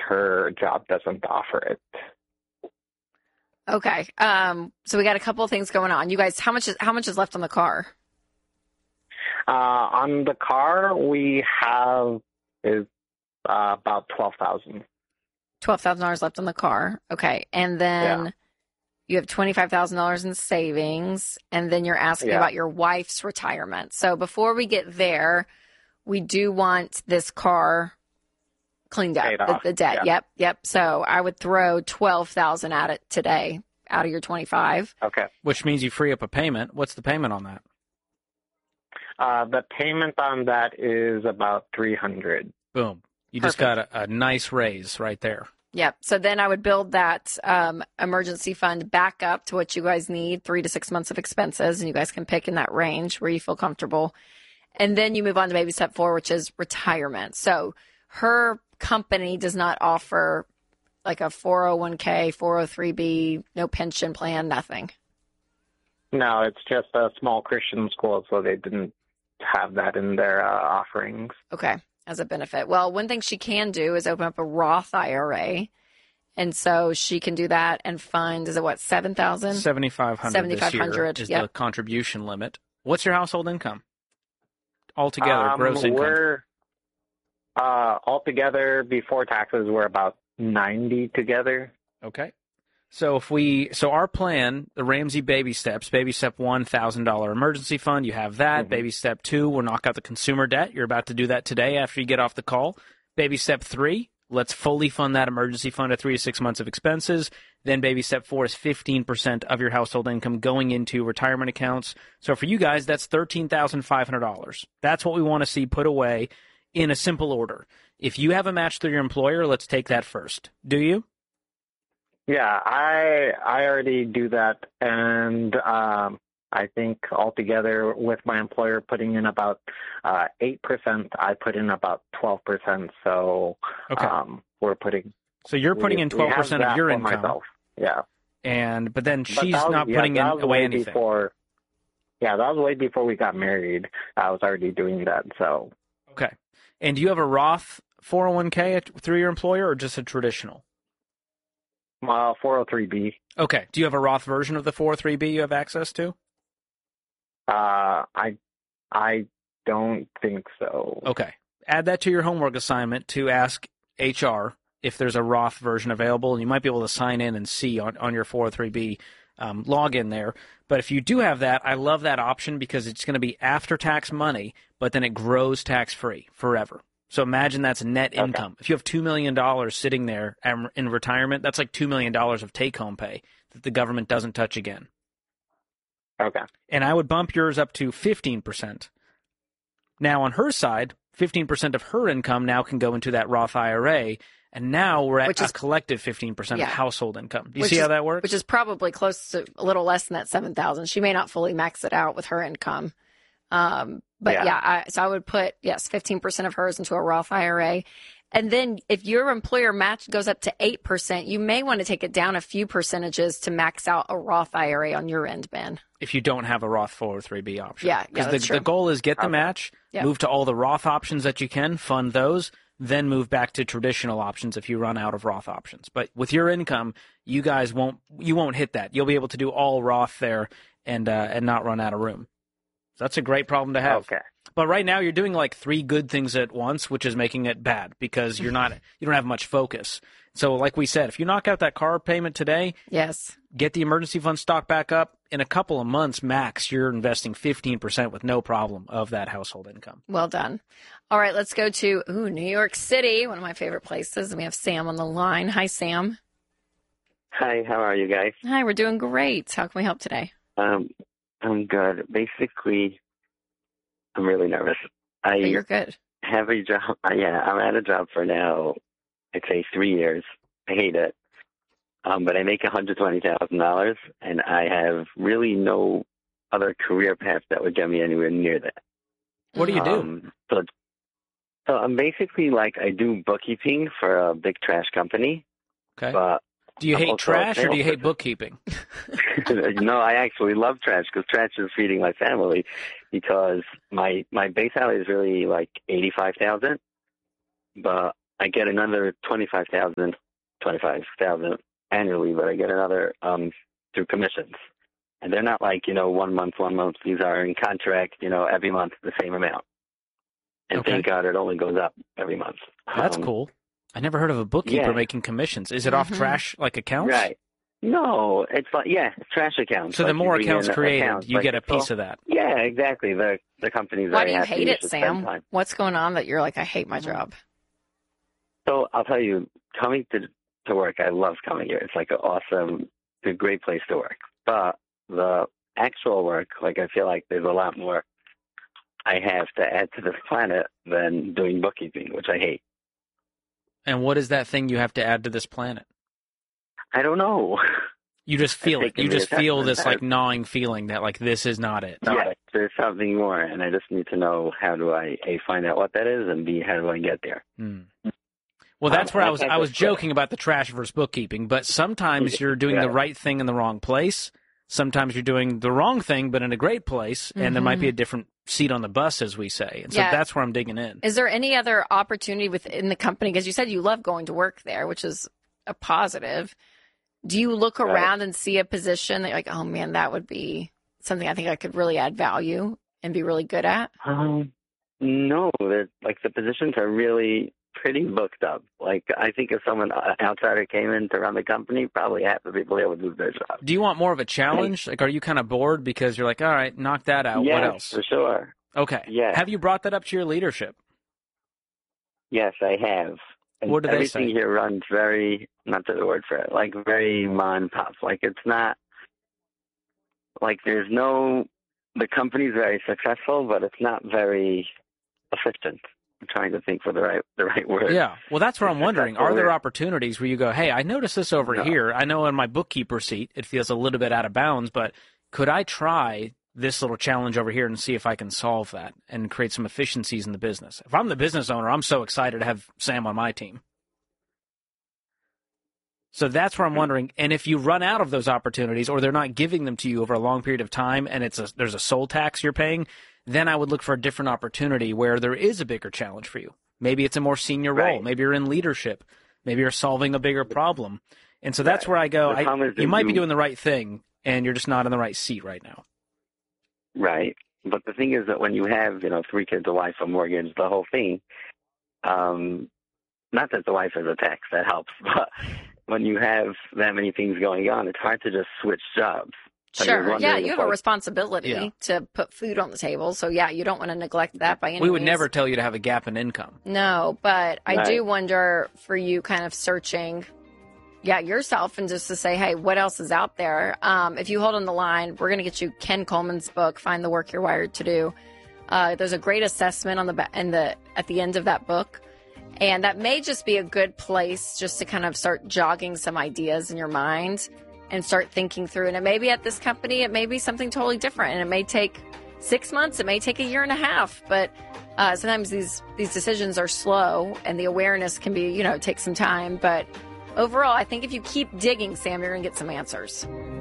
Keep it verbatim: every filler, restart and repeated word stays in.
her job doesn't offer it. Okay. Um, so we got a couple of things going on. You guys, how much is how much is left on the car? Uh, on the car, we have is uh, about twelve thousand. Twelve thousand dollars left on the car. Okay, and then Yeah. you have twenty five thousand dollars in savings, and then you're asking Yeah. about your wife's retirement. So before we get there, we do want this car cleaned up, Paid the, off, the debt. yeah. Yep, yep. So I would throw twelve thousand at it today out of your twenty five. Okay. Which means you free up a payment. What's the payment on that? Uh, the payment on that is about three hundred. Boom. You just got a, a nice raise right there. Yep. So then I would build that um, emergency fund back up to what you guys need, three to six months of expenses, and you guys can pick in that range where you feel comfortable. And then you move on to baby step four, which is retirement. So her company does not offer like a four oh one k, four oh three b, no pension plan, nothing. No, it's just a small Christian school, so they didn't have that in their uh, offerings. Okay, as a benefit. Well, one thing she can do is open up a Roth I R A. And so she can do that and fund, is it what, seven thousand dollars? seventy-five hundred dollars this year seventy-five hundred dollars, is yep. the contribution limit. What's your household income? Altogether, Um, gross income. We're, uh, altogether, before taxes, we're about ninety together. Okay. So if we, so our plan, the Ramsey baby steps, baby step one, one thousand dollars emergency fund, you have that. Mm-hmm. Baby step two, we'll knock out the consumer debt. You're about to do that today after you get off the call. Baby step three, let's fully fund that emergency fund at three to six months of expenses. Then baby step four is fifteen percent of your household income going into retirement accounts. So for you guys, that's thirteen thousand five hundred dollars. That's what we want to see put away in a simple order. If you have a match through your employer, let's take that first. Do you? Yeah, I I already do that, and um, I think altogether with my employer putting in about uh, eight percent, I put in about twelve percent. So Okay. um, we're putting. So you're putting we- in we twelve have percent of that your for income, myself. Yeah, and but then But she's that was- not yeah, putting that in was away way anything. Before, yeah, that was way before we got married. I was already doing that. So Okay. And do you have a Roth four oh one k at, through your employer or just a traditional? uh, four oh three b. Okay. Do you have a Roth version of the four oh three b you have access to? Uh, I I don't think so. Okay. Add that to your homework assignment to ask H R if there's a Roth version available, and you might be able to sign in and see on, on your four oh three b um, login there. But if you do have that, I love that option because it's going to be after-tax money, but then it grows tax-free forever. So imagine that's net Okay. income. If you have two million dollars sitting there am- in retirement, that's like two million dollars of take-home pay that the government doesn't touch again. Okay. And I would bump yours up to fifteen percent. Now, on her side, fifteen percent of her income now can go into that Roth I R A, and now we're at Which a is- collective fifteen percent Yeah. of household income. Do you Which see is- how that works? Which is probably close to a little less than that seven thousand. She may not fully max it out with her income. Um, but yeah, Yeah. I, so I would put, yes, fifteen percent of hers into a Roth I R A. And then if your employer match goes up to eight percent, you may want to take it down a few percentages to max out a Roth I R A on your end, Ben. if you don't have a Roth four oh three b option. Yeah, yeah, Because that's the, true. the goal is get the Okay. match, Yep. move to all the Roth options that you can, fund those, then move back to traditional options if you run out of Roth options. But with your income, you guys won't you won't hit that. You'll be able to do all Roth there and uh, and not run out of room. So that's a great problem to have. Okay. But right now you're doing like three good things at once, which is making it bad because you're not you don't have much focus. So like we said, if you knock out that car payment today, Yes. get the emergency fund stock back up, in a couple of months max, you're investing fifteen percent with no problem of that household income. Well done. All right, let's go to ooh, New York City, one of my favorite places. And we have Sam on the line. Hi, Sam. Hi, how are you guys? Hi, we're doing great. How can we help today? Um, I'm good. Basically, I'm really nervous. I Oh, you're good. have a job. uh, Yeah, I'm at a job for now, I'd say three years. I hate it. Um, but I make one hundred twenty thousand dollars, and I have really no other career path that would get me anywhere near that. What do you do? Um, so, so I'm basically like, I do bookkeeping for a big trash company, Okay. but Do you I'm hate also a trash or do you hate salesperson. bookkeeping? No, I actually love trash because trash is feeding my family. Because my my base salary is really like eighty five thousand, but I get another twenty-five thousand, twenty-five thousand annually, but I get another um, through commissions. And they're not like, you know, one month, one month. These are in contract, you know, every month the same amount. And Okay. thank God it only goes up every month. That's Um, cool. I never heard of a bookkeeper yeah. making commissions. Is it off Mhm. trash like accounts? Right. No, it's like, yeah, it's trash accounts. So the Like, you more bring accounts in created, accounts, you like, get a piece well, of that. Yeah, exactly. The the company's Why very do you happy hate you it, should spend Sam? time. What's going on that you're like, I hate my job? So I'll tell you, coming to to work, I love coming here. It's like an awesome, it's a great place to work. But the actual work, like I feel like there's a lot more I have to add to this planet than doing bookkeeping, which I hate. And what is that thing you have to add to this planet? I don't know. You just feel it. taken You the just feel assessment. this like gnawing feeling that like this is not it. Yeah, there's something more, and I just need to know how do I A, find out what that is, and B, how do I get there? Hmm. Well, that's Um, where I I was. can't I was just quit. joking about the trash versus bookkeeping, but sometimes you're doing the Yeah. right thing in the wrong place. Sometimes you're doing the wrong thing, but in a great place, and there might be a different seat on the bus, as we say. And so Yeah. that's where I'm digging in. Is there any other opportunity within the company? Because you said you love going to work there, which is a positive. Do you look Right. around and see a position that you're like, oh man, that would be something I think I could really add value and be really good at? Um, no, they're, like the positions are really pretty booked up. Like I think if someone uh, outsider came in to run the company, probably half the people there would lose their job. Do you want more of a challenge? Like, are you kind of bored because you're like, all right, knock that out. Yes, What else? for sure. Okay. Yeah. Have you brought that up to your leadership? Yes, I have. And What do they everything say? here runs very, not the word for it, like very mom and pop. Like it's not, like there's no, the company's very successful, but it's not very efficient. I'm trying to think for the right, the right word. Yeah. Well, that's where I'm wondering. Are Successful, there yeah. opportunities where you go, hey, I noticed this over No. here. I know in my bookkeeper seat it feels a little bit out of bounds, but could I try this little challenge over here and see if I can solve that and create some efficiencies in the business? If I'm the business owner, I'm so excited to have Sam on my team. So that's where I'm wondering. And if you run out of those opportunities or they're not giving them to you over a long period of time and it's a, there's a soul tax you're paying, then I would look for a different opportunity where there is a bigger challenge for you. Maybe it's a more senior role. Right. Maybe you're in leadership. Maybe you're solving a bigger problem. And so that's Right. where I go, The I, problem is you that might be you- doing the right thing and you're just not in the right seat right now. Right. But the thing is that when you have, you know, three kids, a wife, a mortgage, the whole thing, um, not that the wife has a tax, that helps, but when you have that many things going on, it's hard to just switch jobs. I was Sure. Yeah, wondering you if, have a like, responsibility Yeah. to put food on the table. So yeah, you don't want to neglect that by any We would means. never tell you to have a gap in income. No, but I Right. do wonder for you kind of searching, yeah, yourself and just to say, hey, what else is out there? Um, if you hold on the line, we're going to get you Ken Coleman's book, Find the Work You're Wired to Do. Uh, there's a great assessment on the ba- in the at the end of that book. And that may just be a good place just to kind of start jogging some ideas in your mind and start thinking through. And it may be at this company, it may be something totally different. And it may take six months, it may take a year and a half. But uh, sometimes these, these decisions are slow and the awareness can be, you know, take some time. But overall, I think if you keep digging, Sam, you're going to get some answers.